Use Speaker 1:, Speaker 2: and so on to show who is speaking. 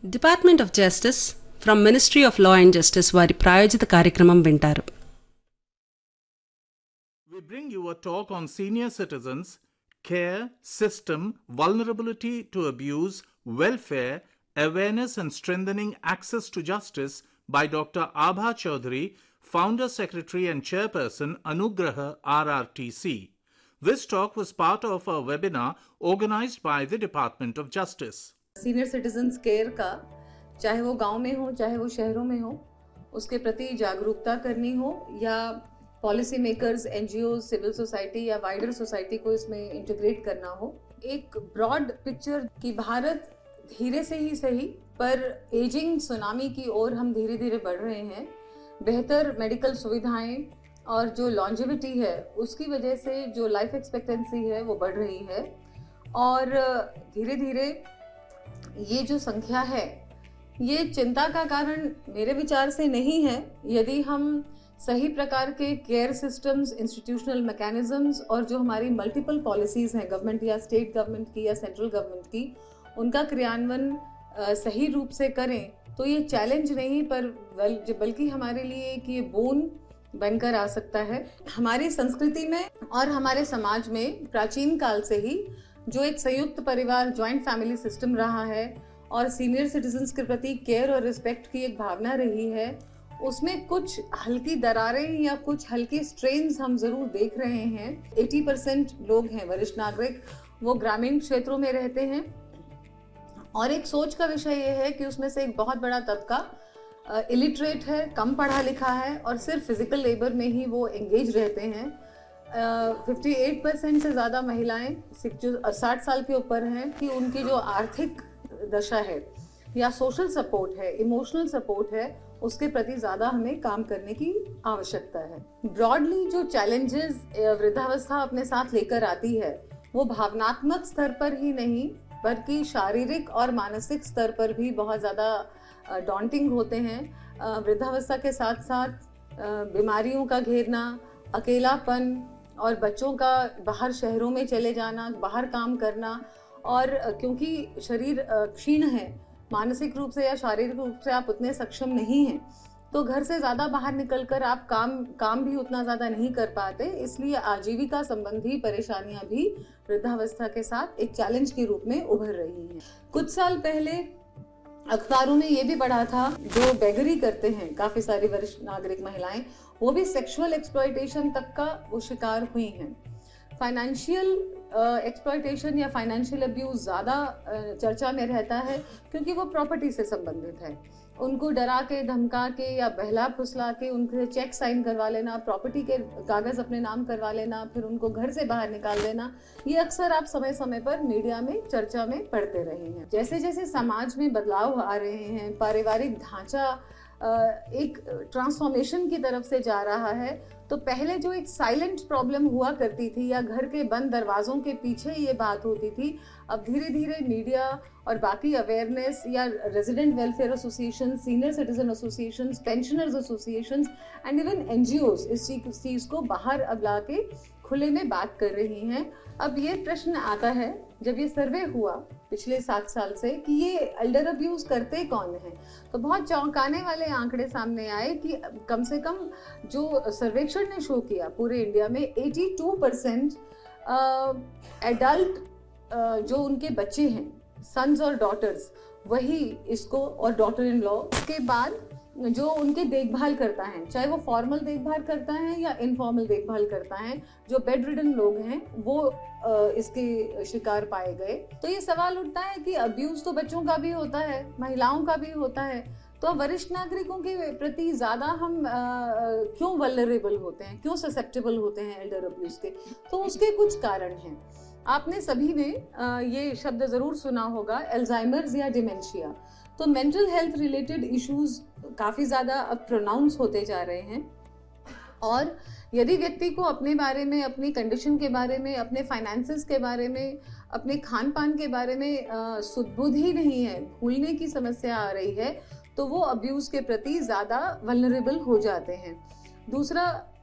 Speaker 1: Department of justice from ministry of law and justice వారి ప్రాయోజిత కార్యక్రమం వింటారు.
Speaker 2: We bring you a talk on senior citizens, care, system, vulnerability to abuse, welfare, awareness and strengthening access to justice by Dr. Abha Chaudhary, Founder, Secretary and Chairperson, Anugraha RRTC. This talk was part of a webinar organized by the Department of Justice.
Speaker 3: Senior citizens care का, चाहे वो गांव में हो चाहे वो शहरों में हो, उसके प्रति जागरूकता करनी हो या policy makers, NGO, civil society या वाइडर सोसाइटी को इसमें इंटीग्रेट करना हो, एक ब्रॉड पिक्चर कि भारत धीरे से ही सही पर एजिंग सुनामी की ओर हम धीरे धीरे बढ़ रहे हैं. बेहतर मेडिकल सुविधाएं और जो लॉन्जेविटी है उसकी वजह से जो लाइफ एक्सपेक्टेंसी है वो बढ़ रही है और धीरे धीरे ये जो संख्या है ये चिंता का कारण मेरे विचार से नहीं है. यदि हम सही प्रकार के केयर सिस्टम्स, इंस्टीट्यूशनल मैकेनिज्म्स और जो हमारी मल्टीपल पॉलिसीज़ हैं गवर्नमेंट या स्टेट गवर्नमेंट की या सेंट्रल गवर्नमेंट की, उनका क्रियान्वयन सही रूप से करें तो ये चैलेंज नहीं पर बल्कि हमारे लिए एक ये बोन बनकर आ सकता है. हमारी संस्कृति में और हमारे समाज में प्राचीन काल से ही जो एक संयुक्त परिवार, जॉइंट फैमिली सिस्टम रहा है और सीनियर सिटीजन्स के प्रति केयर और रिस्पेक्ट की एक भावना रही है, उसमें कुछ हल्की दरारें या कुछ हल्के स्ट्रेन्स हम ज़रूर देख रहे हैं. 80% लोग हैं वरिष्ठ नागरिक, वो ग्रामीण क्षेत्रों में रहते हैं और एक सोच का विषय ये है कि उसमें से एक बहुत बड़ा तबका इलिटरेट है, कम पढ़ा लिखा है और सिर्फ फिजिकल लेबर में ही वो एंगेज रहते हैं. 58% से ज़्यादा महिलाएं जो 60 साल के ऊपर हैं कि उनकी जो आर्थिक दशा है या सोशल सपोर्ट है, इमोशनल सपोर्ट है, उसके प्रति ज़्यादा हमें काम करने की आवश्यकता है. ब्रॉडली जो चैलेंजेस वृद्धावस्था अपने साथ लेकर आती है वो भावनात्मक स्तर पर ही नहीं बल्कि शारीरिक और मानसिक स्तर पर भी बहुत ज़्यादा डॉन्टिंग होते हैं. वृद्धावस्था के साथ साथ बीमारियों का घेरना, अकेलापन और बच्चों का बाहर शहरों में चले जाना, बाहर काम करना और क्योंकि शरीर क्षीण है, मानसिक रूप से या शारीरिक रूप से आप उतने सक्षम नहीं हैं तो घर से ज़्यादा बाहर निकलकर आप काम भी उतना ज़्यादा नहीं कर पाते. इसलिए आजीविका संबंधी परेशानियां भी वृद्धावस्था के साथ एक चैलेंज के रूप में उभर रही हैं. कुछ साल पहले अखबारों में ये भी पढ़ा था जो बेगरी करते हैं काफ़ी सारी वरिष्ठ नागरिक महिलाएं, वो भी सेक्सुअल एक्सप्लॉयटेशन तक का वो शिकार हुई हैं. फाइनेंशियल एक्सप्लॉयटेशन या फाइनेंशियल अब्यूज़ ज़्यादा चर्चा में रहता है क्योंकि वो प्रॉपर्टी से संबंधित है. उनको डरा के, धमका के या बहला फुसला के उनके चेक साइन करवा लेना, प्रॉपर्टी के कागज़ अपने नाम करवा लेना, फिर उनको घर से बाहर निकाल देना, ये अक्सर आप समय समय पर मीडिया में चर्चा में पढ़ते रहे हैं. जैसे जैसे समाज में बदलाव आ रहे हैं, पारिवारिक ढांचा एक ट्रांसफॉर्मेशन की तरफ से जा रहा है तो पहले जो एक साइलेंट प्रॉब्लम हुआ करती थी या घर के बंद दरवाजों के पीछे ये बात होती थी, अब धीरे धीरे मीडिया और बाकी अवेयरनेस या resident welfare association, senior citizen association, pensioners association and even NGOs इस चीज़ को बाहर अब ला के खुले में बात कर रही हैं. अब ये प्रश्न आता है जब ये सर्वे हुआ पिछले 7 साल से कि ये एल्डर अब्यूज करते कौन हैं, तो बहुत चौंकाने वाले आंकड़े सामने आए कि कम से कम जो सर्वेक्षण ने शो किया पूरे इंडिया में 82% एडल्ट जो उनके बच्चे हैं, सन्स और डॉटर्स, वही इसको और डॉटर इन लॉ, उसके बाद जो उनके देखभाल करता है, चाहे वो फॉर्मल देखभाल करता है या इनफॉर्मल देखभाल करता है, जो बेड रिडन लोग हैं वो इसके शिकार पाए गए. तो ये सवाल उठता है कि अब्यूज तो बच्चों का भी होता है, महिलाओं का भी होता है, तो वरिष्ठ नागरिकों के प्रति ज़्यादा हम क्यों वल्नरेबल होते हैं, क्यों ससेप्टेबल होते हैं एल्डर अब्यूज के? तो उसके कुछ कारण हैं. आपने सभी ने ये शब्द ज़रूर सुना होगा, एल्जाइमर्स या डिमेंशिया. तो मेंटल हेल्थ रिलेटेड इश्यूज काफ़ी ज़्यादा अब प्रोनाउंस होते जा रहे हैं और यदि व्यक्ति को अपने बारे में, अपनी कंडीशन के बारे में, अपने फाइनेंसेस के बारे में, अपने खान पान के बारे में सुध-बुध ही नहीं है, भूलने की समस्या आ रही है, तो वो अब्यूज़ के प्रति ज़्यादा वल्नरेबल हो जाते हैं. दूसरा